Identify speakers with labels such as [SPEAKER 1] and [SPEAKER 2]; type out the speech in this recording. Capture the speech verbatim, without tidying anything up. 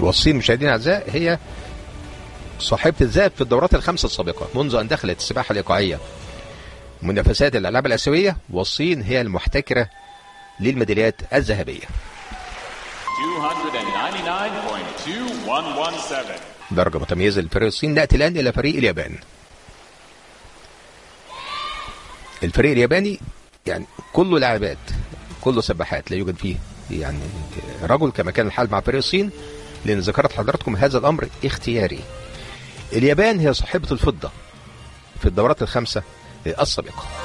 [SPEAKER 1] والصين مشاهدينا الاعزاء هي صاحبة الذهب في الدورات الخمسة السابقة منذ أن دخلت السباحة الإيقاعية منافسات الألعاب الآسيوية، والصين هي المحتكرة للميداليات الذهبية. درجة متميزة لفريق الصين. نأتي الآن إلى فريق اليابان. الفريق الياباني يعني كله لاعبات، كله سباحات، لا يوجد فيه يعني رجل كما كان الحال مع فريق الصين، لأن ذكرت حضراتكم هذا الأمر اختياري. اليابان هي صاحبة الفضة في الدورات الخمسة السابقة.